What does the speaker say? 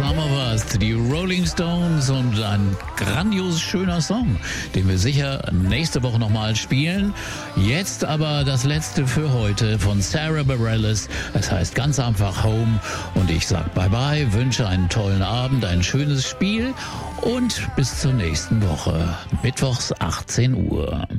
haben wir was. Die Rolling Stones und ein grandios schöner Song, den wir sicher nächste Woche nochmal spielen. Jetzt aber das letzte für heute von Sarah Bareilles. Es heißt ganz einfach Home. Und ich sag Bye-bye, wünsche einen tollen Abend, ein schönes Spiel und bis zur nächsten Woche. Mittwochs 18 Uhr.